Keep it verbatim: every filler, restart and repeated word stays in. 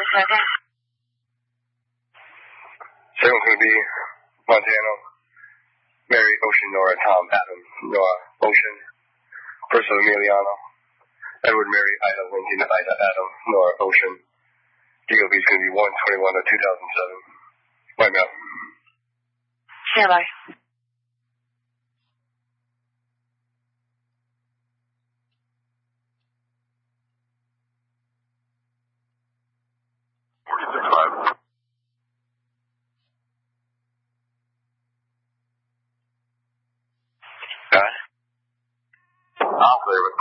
Second. Second one's going to be Montano, Mary, Ocean, Nora, Tom, Adam, Noah, Ocean, Percival, Emiliano, Edward, Mary, Ida, Lincoln, Ida, Adam, Nora, Ocean. D O B is going to be one twenty-one of two thousand seven. White male. Stand by. forty-six five. Got it. I'll clear it.